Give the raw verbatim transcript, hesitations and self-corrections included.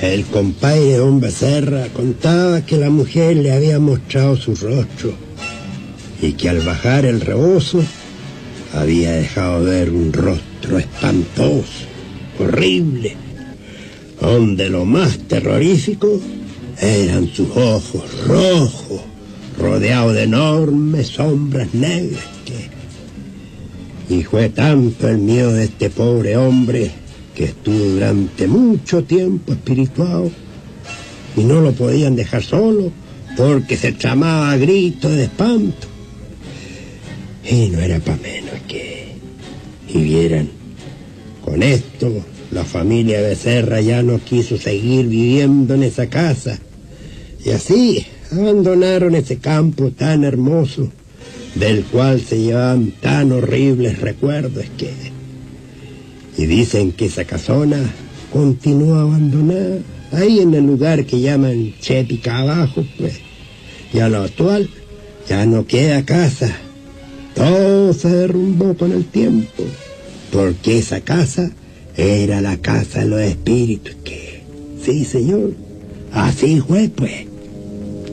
El compadre don Becerra contaba que la mujer le había mostrado su rostro y que al bajar el rebozo había dejado ver un rostro espantoso, horrible, donde lo más terrorífico eran sus ojos rojos, rodeados de enormes sombras negras. Que... Y fue tanto el miedo de este pobre hombre que estuvo durante mucho tiempo espirituado y no lo podían dejar solo porque se tramaba a gritos de espanto. Y no era para menos que... Y vieran, con esto la familia Becerra ya no quiso seguir viviendo en esa casa. Y así abandonaron ese campo tan hermoso, del cual se llevaban tan horribles recuerdos que... Y dicen que esa casona continúa abandonada, ahí en el lugar que llaman Chepica abajo, pues. Y a lo actual ya no queda casa. Todo se derrumbó con el tiempo, porque esa casa era la casa de los espíritus que... Sí, señor, así fue, pues.